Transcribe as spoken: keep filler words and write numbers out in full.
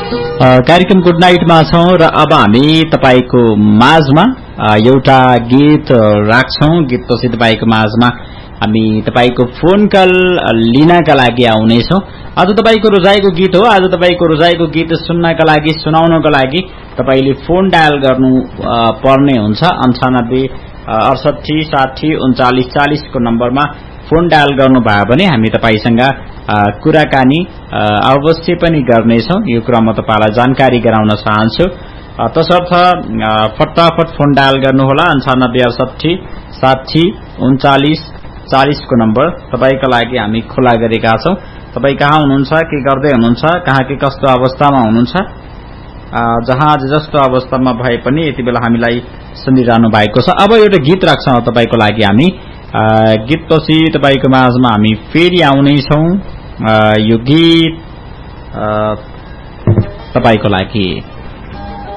कार्यक्रम गुड नाइटमा छौं र अब हामी तपाईको माझमा एउटा गीत राख्छौं। गीतपछि तपाईको माझमा हामी तपाईको फोन कल लिनका लागि आउनेछौं। आज तपाईको रोजाइको गीत हो। आज तपाईको रोजाइको गीत सुन्नका लागि सुनाउनको लागि तपाईले फोन डायल गर्नु पर्ने हुन्छ। अन्ठानब्बे अडसठी साठी उन्चालीस चालीस को नम्बरमा फोन डायल गर्नु भयो भने हामी तपाईसँग कुराकानी अवश्य पनि गर्नेछौं। यो कुरा म तपाईलाई जानकारी गराउन चाहन्छु। तसर्थ फटाफट फोन डायल गर्नुहोला। अन्ठानब्बे अडसठी साठी उन्चालीस चालीस को नम्बर तपाईका लागि हामी खुला गरेका छौं। तपाई कहाँ हुनुहुन्छ, के गर्दै हुनुहुन्छ, कहाँ के कस्तो अवस्थामा हुनुहुन्छ, जहाँ जस्तो अवस्थामा भए पनि यति बेला हामीलाई सुनिरहनु भएको छ। अब एउटा गीत राख्छौं तपाईको लागि हामी। गीतपछि तपाईको माझमा हामी फेरि आउने छौं। यो गीत तपाईको लागि